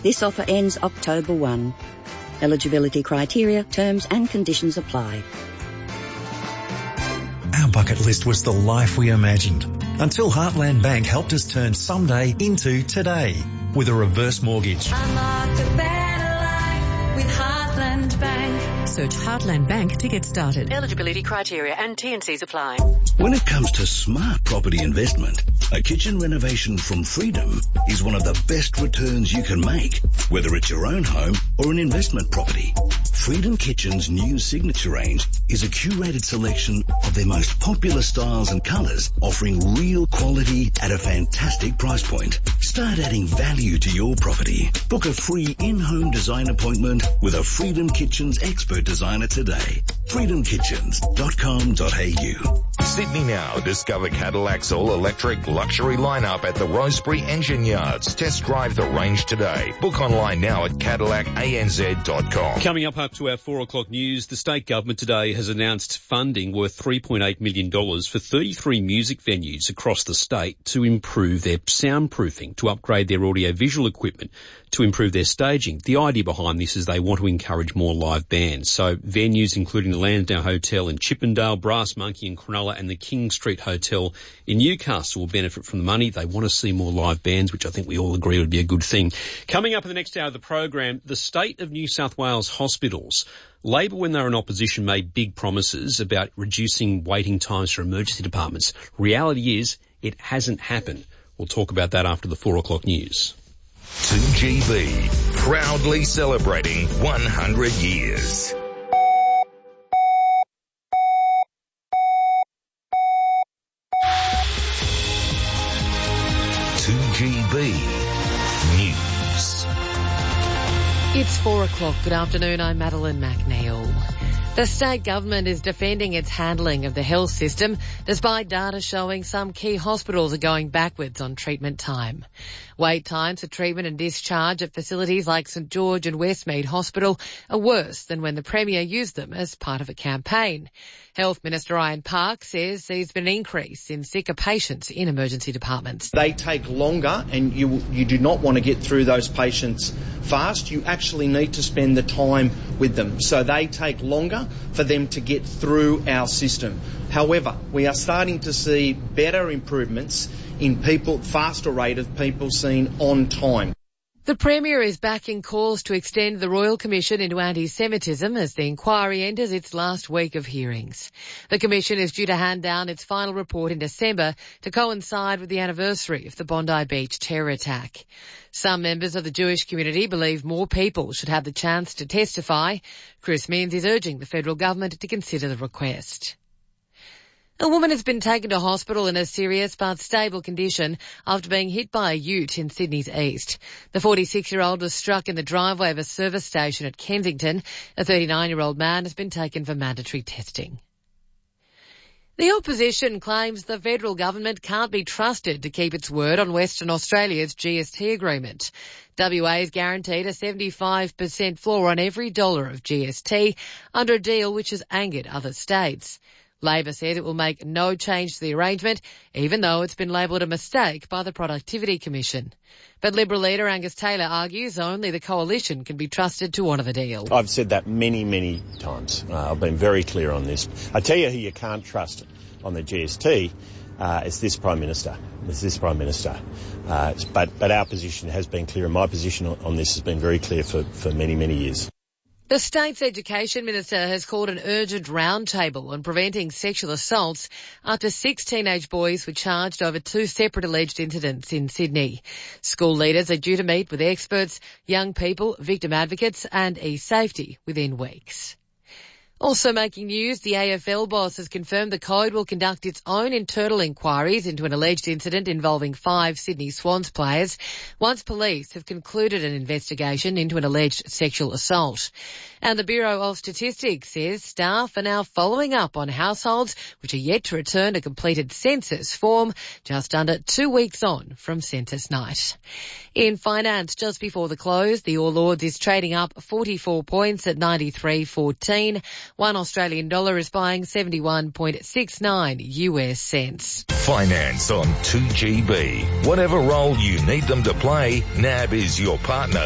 This offer ends October 1. Eligibility criteria, terms and conditions apply. Our bucket list was the life we imagined until Heartland Bank helped us turn someday into today with a reverse mortgage. Unlock a better life with Heartland Bank. Search Heartland Bank to get started. Eligibility criteria and T&Cs apply. When it comes to smart property investment, a kitchen renovation from Freedom is one of the best returns you can make, whether it's your own home or an investment property. Freedom Kitchen's new signature range is a curated selection of their most popular styles and colours, offering real quality at a fantastic price point. Start adding value to your property. Book a free in-home design appointment with a Freedom Kitchens expert designer today. freedomkitchens.com.au. Sydney Now. Discover Cadillac's all-electric luxury lineup at the Rosebery Engine Yards. Test drive the range today. Book online now at CadillacANZ.com. Coming up to our 4 o'clock news, the state government today has announced funding worth $3.8 million for 33 music venues across the state to improve their soundproofing, to upgrade their audio-visual equipment, to improve their staging. The idea behind this is they want to encourage more live bands. So venues including the Lansdowne Hotel in Chippendale, Brass Monkey in Cronulla and the King Street Hotel in Newcastle will benefit from the money. They want to see more live bands, which I think we all agree would be a good thing. Coming up in the next hour of the program, the state of New South Wales hospitals. Labor, when they were in opposition, made big promises about reducing waiting times for emergency departments. Reality is it hasn't happened. We'll talk about that after the 4 o'clock news. 2GB, proudly celebrating 100 years. News. It's 4 o'clock. Good afternoon. I'm Madeline McNeil. The state government is defending its handling of the health system despite data showing some key hospitals are going backwards on treatment time. Wait times for treatment and discharge at facilities like St George and Westmead Hospital are worse than when the Premier used them as part of a campaign. Health Minister Ian Park says there's been an increase in sicker patients in emergency departments. They take longer and you do not want to get through those patients fast. You actually need to spend the time with them. So they take longer for them to get through our system. However, we are starting to see better improvements in people, faster rate of people seen on time. The Premier is backing calls to extend the Royal Commission into anti-Semitism as the inquiry enters its last week of hearings. The Commission is due to hand down its final report in December to coincide with the anniversary of the Bondi Beach terror attack. Some members of the Jewish community believe more people should have the chance to testify. Chris Minns is urging the federal government to consider the request. A woman has been taken to hospital in a serious but stable condition after being hit by a ute in Sydney's east. The 46-year-old was struck in the driveway of a service station at Kensington. A 39-year-old man has been taken for mandatory testing. The opposition claims the federal government can't be trusted to keep its word on Western Australia's GST agreement. WA is guaranteed a 75% floor on every dollar of GST under a deal which has angered other states. Labor says it will make no change to the arrangement, even though it's been labelled a mistake by the Productivity Commission. But Liberal leader Angus Taylor argues only the coalition can be trusted to honour the deal. I've said that many times. I've been very clear on this. I tell you who you can't trust on the GST. It's this Prime Minister. But our position has been clear, and my position on this has been very clear for many years. The state's education minister has called an urgent roundtable on preventing sexual assaults after 6 teenage boys were charged over 2 separate alleged incidents in Sydney. School leaders are due to meet with experts, young people, victim advocates and e-safety within weeks. Also making news, the AFL boss has confirmed the Code will conduct its own internal inquiries into an alleged incident involving 5 Sydney Swans players once police have concluded an investigation into an alleged sexual assault. And the Bureau of Statistics says staff are now following up on households which are yet to return a completed census form just under 2 weeks on from census night. In finance, just before the close, the All Ords is trading up 44 points at 93.14. $1 Australian is buying 71.69 US cents. Finance on 2GB. Whatever role you need them to play, NAB is your partner.